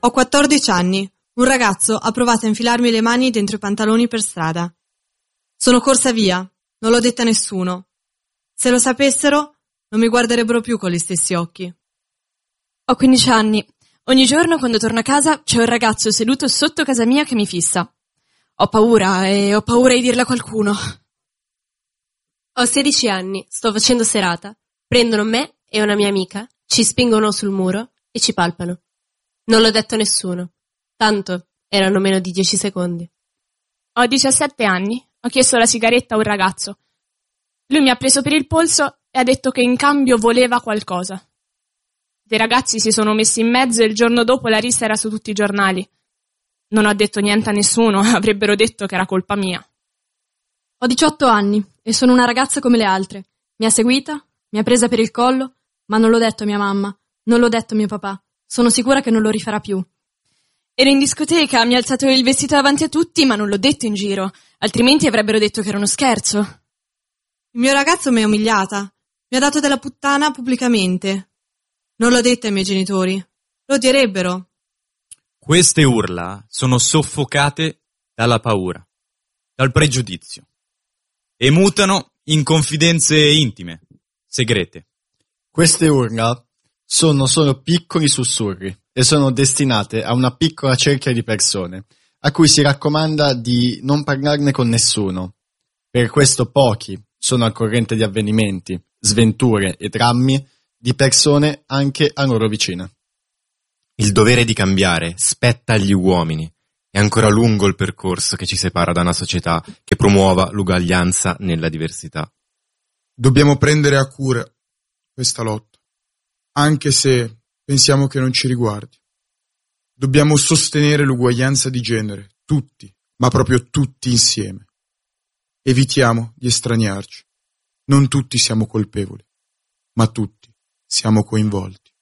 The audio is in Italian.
Ho 14 anni. Un ragazzo ha provato a infilarmi le mani dentro i pantaloni per strada. Sono corsa via, non l'ho detta a nessuno. Se lo sapessero, non mi guarderebbero più con gli stessi occhi. Ho 15 anni. Ogni giorno quando torno a casa c'è un ragazzo seduto sotto casa mia che mi fissa. Ho paura di dirla a qualcuno. Ho 16 anni, sto facendo serata. Prendono me e una mia amica, ci spingono sul muro e ci palpano. Non l'ho detto a nessuno. Tanto erano meno di 10 secondi. Ho 17 anni. Ho chiesto la sigaretta a un ragazzo. Lui mi ha preso per il polso e ha detto che in cambio voleva qualcosa. Dei ragazzi si sono messi in mezzo e il giorno dopo la rissa era su tutti i giornali. Non ho detto niente a nessuno, avrebbero detto che era colpa mia. Ho 18 anni e sono una ragazza come le altre. Mi ha seguita, mi ha presa per il collo, ma non l'ho detto a mia mamma, non l'ho detto a mio papà. Sono sicura che non lo rifarà più. Ero in discoteca, mi ha alzato il vestito davanti a tutti, ma non l'ho detto in giro, altrimenti avrebbero detto che era uno scherzo. Il mio ragazzo mi ha umiliata. Mi ha dato della puttana pubblicamente. Non l'ho detto ai miei genitori. Lo odierebbero. Queste urla sono soffocate dalla paura, dal pregiudizio, e mutano in confidenze intime, segrete. Queste urla sono solo piccoli sussurri e sono destinate a una piccola cerchia di persone, a cui si raccomanda di non parlarne con nessuno. Per questo pochi sono al corrente di avvenimenti, sventure e drammi di persone anche a loro vicine. Il dovere di cambiare spetta agli uomini. È ancora lungo il percorso che ci separa da una società che promuova l'uguaglianza nella diversità. Dobbiamo prendere a cura questa lotta, anche se pensiamo che non ci riguardi. Dobbiamo sostenere l'uguaglianza di genere, tutti, ma proprio tutti insieme. Evitiamo di estraniarci. Non tutti siamo colpevoli, ma tutti siamo coinvolti.